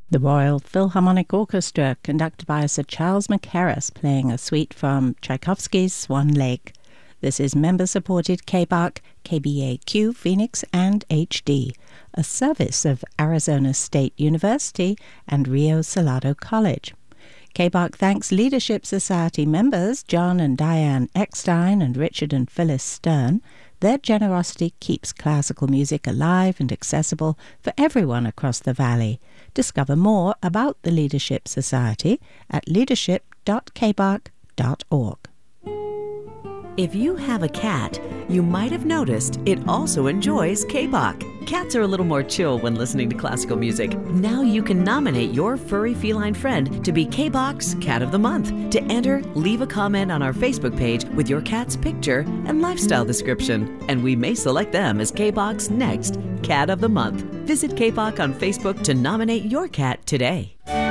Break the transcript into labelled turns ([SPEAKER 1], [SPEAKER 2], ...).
[SPEAKER 1] The Royal Philharmonic Orchestra, conducted by Sir Charles Mackerras, playing a suite from Tchaikovsky's Swan Lake. This is member-supported KBAQ, KBAQ, Phoenix, and HD, a service of Arizona State University and Rio Salado College. KBAQ thanks Leadership Society members John and Diane Eckstein and Richard and Phyllis Stern. Their generosity keeps classical music alive and accessible for everyone across the Valley. Discover more about the Leadership Society at leadership.kbark.org.
[SPEAKER 2] If you have a cat, you might have noticed it also enjoys KBAQ. Cats are a little more chill when listening to classical music. Now you can nominate your furry feline friend to be KBAQ's Cat of the Month. To enter, leave a comment on our Facebook page with your cat's picture and lifestyle description, and we may select them as KBAQ's next Cat of the Month. Visit KBAQ on Facebook to nominate your cat today.